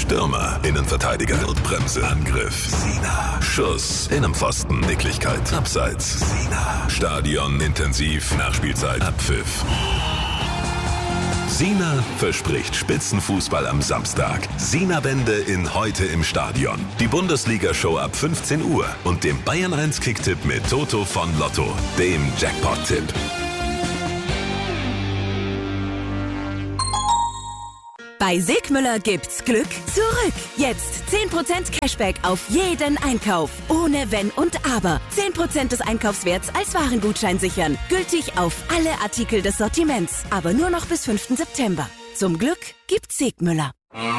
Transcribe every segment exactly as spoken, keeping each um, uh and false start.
Stürmer, Innenverteidiger, Notbremse, Angriff, Sina, Schuss, Innenpfosten, Nicklichkeit, Abseits, Sina, Stadion, intensiv, Nachspielzeit, Abpfiff. Sina verspricht Spitzenfußball am Samstag. Sina-Wende in Heute im Stadion. Die Bundesliga-Show ab fünfzehn Uhr und dem Bayern eins Kicktipp mit Toto von Lotto, dem Jackpot-Tipp. Bei Sigmüller gibt's Glück zurück. Jetzt zehn Prozent Cashback auf jeden Einkauf. Ohne Wenn und Aber. zehn Prozent des Einkaufswerts als Warengutschein sichern. Gültig auf alle Artikel des Sortiments. Aber nur noch bis fünften September. Zum Glück gibt's Sigmüller.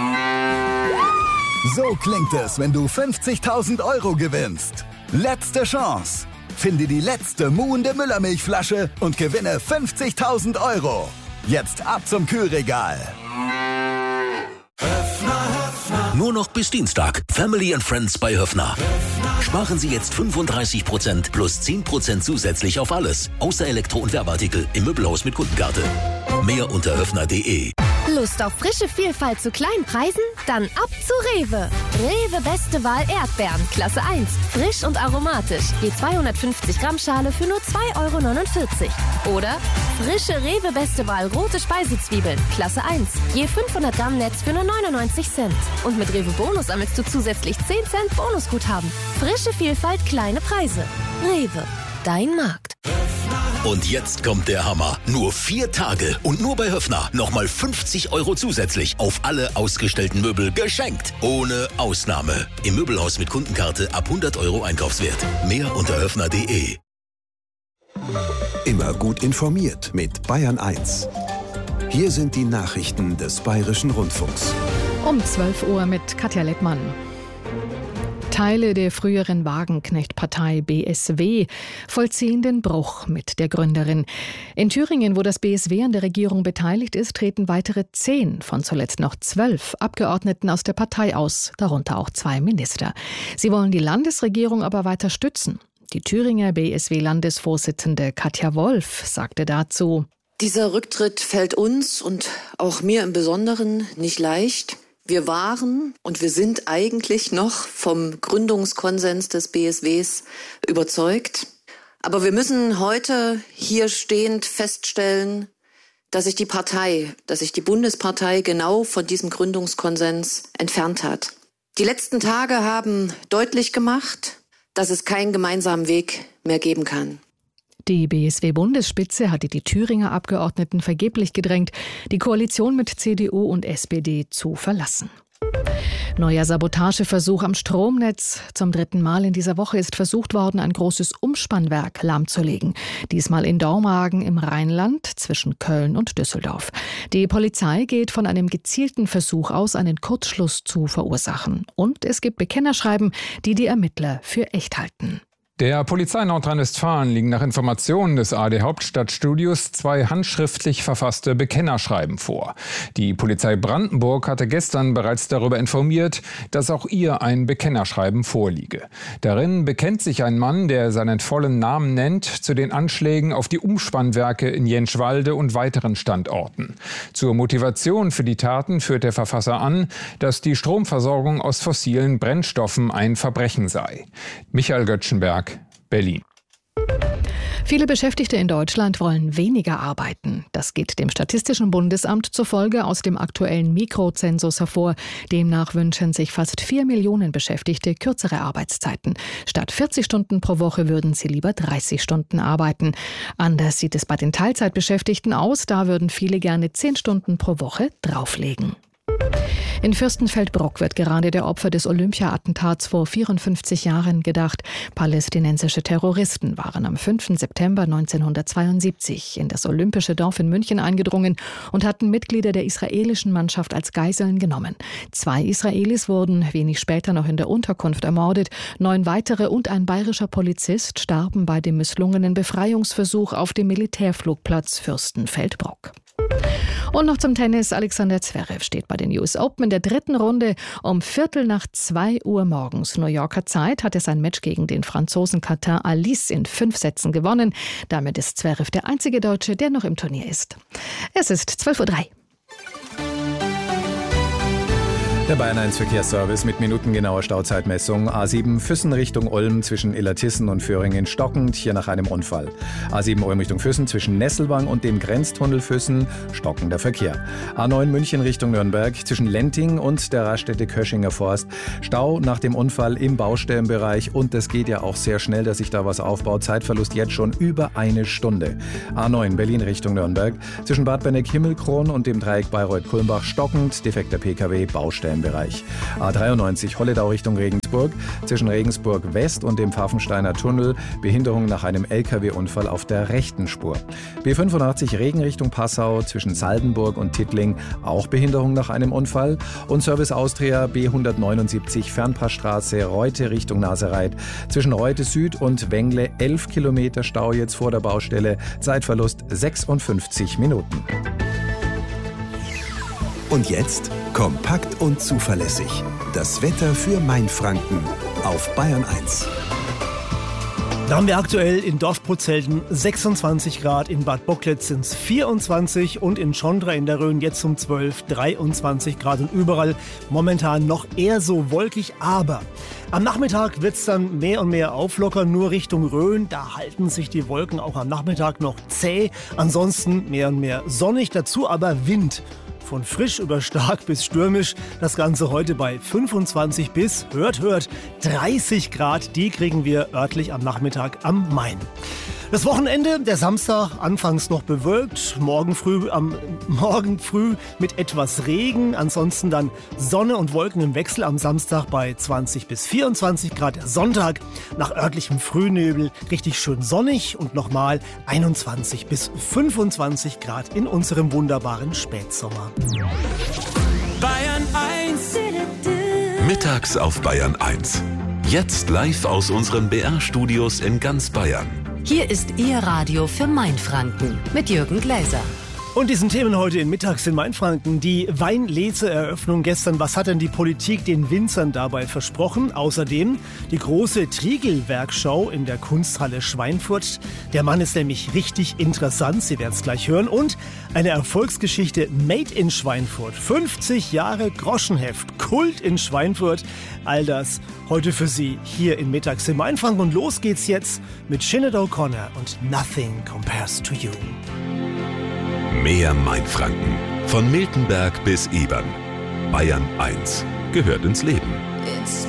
So klingt es, wenn du fünfzigtausend Euro gewinnst. Letzte Chance. Finde die letzte muhende Müllermilchflasche und gewinne fünfzigtausend Euro. Jetzt ab zum Kühlregal. Nur noch bis Dienstag. Family and Friends bei Höffner. Sparen Sie jetzt fünfunddreißig Prozent plus zehn Prozent zusätzlich auf alles. Außer Elektro- und Werbeartikel im Möbelhaus mit Kundenkarte. Mehr unter höffner punkt de. Lust auf frische Vielfalt zu kleinen Preisen? Dann ab zu Rewe. Rewe Beste Wahl Erdbeeren, Klasse eins. Frisch und aromatisch. Je zweihundertfünfzig Gramm Schale für nur zwei Euro neunundvierzig. Oder frische Rewe Beste Wahl rote Speisezwiebeln, Klasse eins. Je fünfhundert Gramm Netz für nur neunundneunzig Cent. Und mit Rewe Bonus sammelst du zusätzlich zehn Cent Bonusguthaben. Frische Vielfalt, kleine Preise. Rewe, dein Markt. Und jetzt kommt der Hammer. Nur vier Tage und nur bei Höffner nochmal fünfzig Euro zusätzlich auf alle ausgestellten Möbel geschenkt. Ohne Ausnahme. Im Möbelhaus mit Kundenkarte ab hundert Euro Einkaufswert. Mehr unter höffner punkt de. Immer gut informiert mit Bayern eins. Hier sind die Nachrichten des Bayerischen Rundfunks. Um zwölf Uhr mit Katja Lettmann. Teile der früheren Wagenknecht-Partei B S W vollziehen den Bruch mit der Gründerin. In Thüringen, wo das B S W an der Regierung beteiligt ist, treten weitere zehn von zuletzt noch zwölf Abgeordneten aus der Partei aus, darunter auch zwei Minister. Sie wollen die Landesregierung aber weiter stützen. Die Thüringer B S W-Landesvorsitzende Katja Wolf sagte dazu: Dieser Rücktritt fällt uns und auch mir im Besonderen nicht leicht. Wir waren und wir sind eigentlich noch vom Gründungskonsens des B S Ws überzeugt. Aber wir müssen heute hier stehend feststellen, dass sich die Partei, dass sich die Bundespartei genau von diesem Gründungskonsens entfernt hat. Die letzten Tage haben deutlich gemacht, dass es keinen gemeinsamen Weg mehr geben kann. Die B S W-Bundesspitze hatte die Thüringer Abgeordneten vergeblich gedrängt, die Koalition mit C D U und S P D zu verlassen. Neuer Sabotageversuch am Stromnetz. Zum dritten Mal in dieser Woche ist versucht worden, ein großes Umspannwerk lahmzulegen. Diesmal in Dormagen im Rheinland zwischen Köln und Düsseldorf. Die Polizei geht von einem gezielten Versuch aus, einen Kurzschluss zu verursachen. Und es gibt Bekennerschreiben, die die Ermittler für echt halten. Der Polizei Nordrhein-Westfalen liegen nach Informationen des A R D Hauptstadtstudios zwei handschriftlich verfasste Bekennerschreiben vor. Die Polizei Brandenburg hatte gestern bereits darüber informiert, dass auch ihr ein Bekennerschreiben vorliege. Darin bekennt sich ein Mann, der seinen vollen Namen nennt, zu den Anschlägen auf die Umspannwerke in Jänschwalde und weiteren Standorten. Zur Motivation für die Taten führt der Verfasser an, dass die Stromversorgung aus fossilen Brennstoffen ein Verbrechen sei. Michael Göttschenberg, Berlin. Viele Beschäftigte in Deutschland wollen weniger arbeiten. Das geht dem Statistischen Bundesamt zufolge aus dem aktuellen Mikrozensus hervor. Demnach wünschen sich fast vier Millionen Beschäftigte kürzere Arbeitszeiten. Statt vierzig Stunden pro Woche würden sie lieber dreißig Stunden arbeiten. Anders sieht es bei den Teilzeitbeschäftigten aus. Da würden viele gerne zehn Stunden pro Woche drauflegen. In Fürstenfeldbruck wird gerade der Opfer des Olympia-Attentats vor vierundfünfzig Jahren gedacht. Palästinensische Terroristen waren am fünften September neunzehnhundertzweiundsiebzig in das olympische Dorf in München eingedrungen und hatten Mitglieder der israelischen Mannschaft als Geiseln genommen. Zwei Israelis wurden wenig später noch in der Unterkunft ermordet. Neun weitere und ein bayerischer Polizist starben bei dem misslungenen Befreiungsversuch auf dem Militärflugplatz Fürstenfeldbruck. Und noch zum Tennis. Alexander Zverev steht bei den U S Open in der dritten Runde. Um Viertel nach zwei Uhr morgens New Yorker Zeit hat er sein Match gegen den Franzosen Quentin Alice in fünf Sätzen gewonnen. Damit ist Zverev der einzige Deutsche, der noch im Turnier ist. Es ist zwölf Uhr drei. Der Bayern eins Verkehrsservice mit minutengenauer Stauzeitmessung. A sieben Füssen Richtung Olm zwischen Illertissen und Föhringen stockend, hier nach einem Unfall. A sieben Ulm Richtung Füssen zwischen Nesselwang und dem Grenztunnel Füssen stockender Verkehr. A neun München Richtung Nürnberg zwischen Lenting und der Raststätte Köschinger Forst. Stau nach dem Unfall im Baustellenbereich und das geht ja auch sehr schnell, dass sich da was aufbaut. Zeitverlust jetzt schon über eine Stunde. A neun Berlin Richtung Nürnberg zwischen Bad Benneck-Himmelkron und dem Dreieck Bayreuth-Kulmbach stockend, defekter P K W, Baustellenbereich. A dreiundneunzig Holledau Richtung Regensburg zwischen Regensburg West und dem Pfaffensteiner Tunnel, Behinderung nach einem L K W-Unfall auf der rechten Spur. B fünfundachtzig Regen Richtung Passau zwischen Saldenburg und Tittling, auch Behinderung nach einem Unfall. Und Service Austria B hundertneunundsiebzig Fernpassstraße Reute Richtung Nasereit zwischen Reute Süd und Wengle, elf Kilometer Stau jetzt vor der Baustelle, Zeitverlust sechsundfünfzig Minuten. Und jetzt kompakt und zuverlässig. Das Wetter für Mainfranken auf Bayern eins. Da haben wir aktuell in Dorfprozelten sechsundzwanzig Grad, in Bad Bockletz sind es vierundzwanzig und in Schondra in der Rhön jetzt um zwölf, dreiundzwanzig Grad und überall momentan noch eher so wolkig, aber am Nachmittag wird es dann mehr und mehr auflockern, nur Richtung Rhön, da halten sich die Wolken auch am Nachmittag noch zäh, ansonsten mehr und mehr sonnig, dazu aber Wind. Von frisch über stark bis stürmisch, das Ganze heute bei fünfundzwanzig bis, hört, hört, dreißig Grad, die kriegen wir örtlich am Nachmittag am Main. Das Wochenende, der Samstag, anfangs noch bewölkt, morgen früh, am Morgen früh mit etwas Regen, ansonsten dann Sonne und Wolken im Wechsel am Samstag bei zwanzig bis vierundzwanzig Grad. Der Sonntag nach örtlichem Frühnebel richtig schön sonnig und nochmal einundzwanzig bis fünfundzwanzig Grad in unserem wunderbaren Spätsommer. Bayern eins. Mittags auf Bayern eins. Jetzt live aus unseren B R-Studios in ganz Bayern. Hier ist Ihr Radio für Mainfranken mit Jürgen Gläser. Und diesen Themen heute in Mittags in Mainfranken. Die Weinlese-Eröffnung gestern. Was hat denn die Politik den Winzern dabei versprochen? Außerdem die große Triegel-Werkschau in der Kunsthalle Schweinfurt. Der Mann ist nämlich richtig interessant. Sie werden es gleich hören. Und eine Erfolgsgeschichte Made in Schweinfurt. fünfzig Jahre Groschenheft. Kult in Schweinfurt. All das heute für Sie hier in Mittags in Mainfranken. Und los geht's jetzt mit Sinead O'Connor und Nothing Compares to You. Mehr Mainfranken. Von Miltenberg bis Ebern. Bayern eins gehört ins Leben. It's